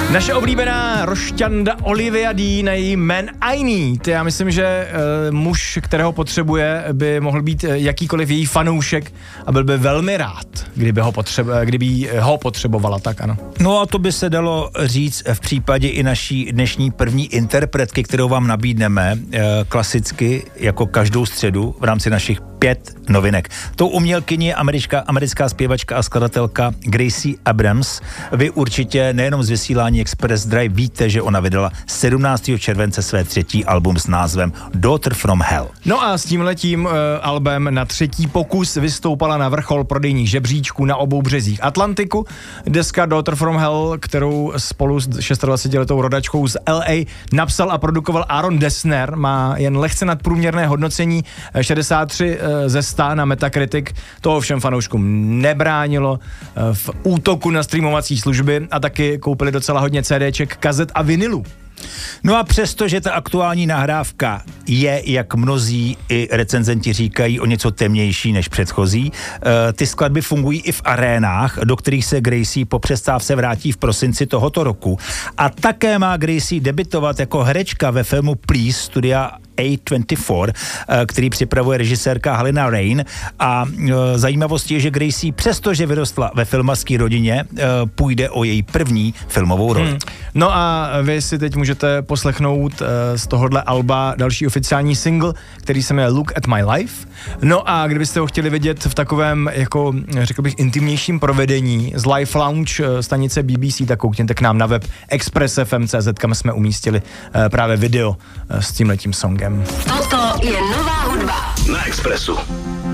Naše oblíbená rošťanda Olivia Dean a její Man I Need. Já myslím, že muž, kterého potřebuje, by mohl být jakýkoliv její fanoušek a byl by velmi rád, kdyby ho potřebovala, tak ano. No a to by se dalo říct v případě i naší dnešní první interpretky, kterou vám nabídneme klasicky jako každou středu v rámci našich 5 novinek. Tou umělkyní je americká zpěvačka a skladatelka Gracie Abrams. Vy určitě nejenom z vysílání Express Drive víte, že ona vydala 17. července své 3. album s názvem Daughter from Hell. No a s tímhletím albem na 3. pokus vystoupala na vrchol prodejních žebříčků na obou březích Atlantiku. Deska Daughter from Hell, kterou spolu s 26letou rodačkou z LA napsal a produkoval Aaron Dessner, má jen lehce nadprůměrné hodnocení 63 ze 100 na Metacritic. To ovšem fanouškům nebránilo v útoku na streamovací služby a taky koupili docela hodně CDček, kazet a vinylů. No a přesto, že ta aktuální nahrávka je, jak mnozí i recenzenti říkají, o něco temnější než předchozí, ty skladby fungují i v arénách, do kterých se Gracie po přestávce vrátí v prosinci tohoto roku. A také má Gracie debitovat jako herečka ve filmu Please studia A24, který připravuje režisérka Halina Rain. A zajímavostí je, že Gracie, přestože vyrostla ve filmařské rodině, půjde o její první filmovou roli. No a vy si teď můžete poslechnout z tohohle alba další oficiální single, který se jmenuje Look at My Life. No a kdybyste ho chtěli vidět v takovém, jako řekl bych, intimnějším provedení z Live Lounge stanice BBC, tak koukněte k nám na web expressfm.cz, kam jsme umístili právě video s tímhletím songem. Toto je nová hudba na Expressu.